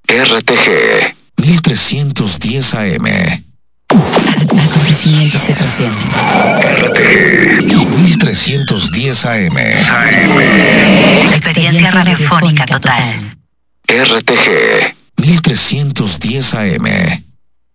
RTG 1310 AM. Acontecimientos que trascienden. RTG 1310 AM. Experiencia radiofónica total. RTG 1310 AM.